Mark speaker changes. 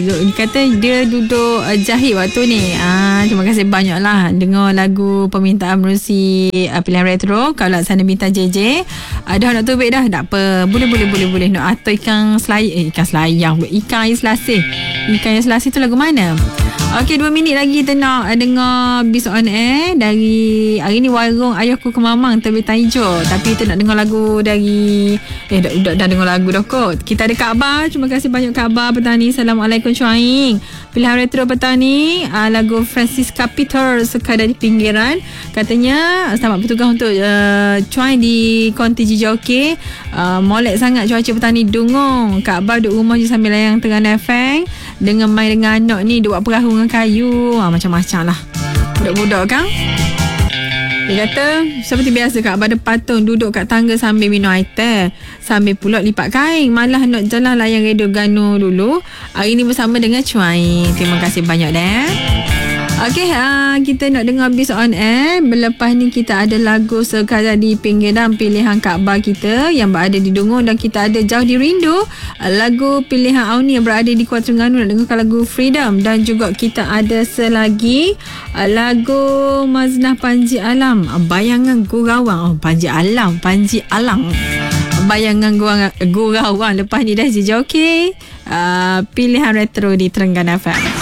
Speaker 1: Kata dia duduk jahit waktu ni. Terima kasih banyak lah dengar lagu permintaan menerusi pilihan retro. Kalau laksana bintang JJ, dah nak tubik dah. Tak apa, boleh. Nak atau ikan selayang ikan air selasih. Ikan air selasih tu lagu mana? Okey, 2 minit lagi kita nak dengar Bis on Air dari hari ni Warung Ayahku ke Mamang Terbitan Hijau. Tapi kita nak dengar lagu dari dah dengar lagu dah kot. Kita ada Kak Bar. Terima kasih banyak Kak Bar petani. Assalamualaikum Syuaing. Pilihan retro petani, lagu Francisca Peter Suka Dari Pinggiran. Katanya selamat bertugas untuk Cuai di Konti Jijauke. Molek sangat cuaca petani Dungong. Kak Bar duduk rumah je sambil layang Terengganu FM dengan main dengan anak ni, duk buat perahu dengan kayu. Macam-macam lah budak-budak kan. Dia kata seperti biasa Kak Bar ada patung duduk kat tangga sambil minum air teh, sambil pula lipat kain. Malah nak jalan layan radio Ganu dulu. Hari ni bersama dengan Cuai. Terima kasih banyak dah. Okey, kita nak dengar Bis on Air. Lepas ni kita ada lagu Sekadar di Pinggiran pilihan Kak Bar kita yang berada di Dungong, dan kita ada Jauh di Rindu, lagu pilihan Auni yang berada di Kuala Terengganu. Nak dengarkan lagu Freedom, dan juga kita ada selagi lagu Maznah Panji Alam, Bayangan Gurauan. Panji Alam Bayangan Gurauan. Lepas ni dah je. Okey, pilihan retro di Terengganu FM.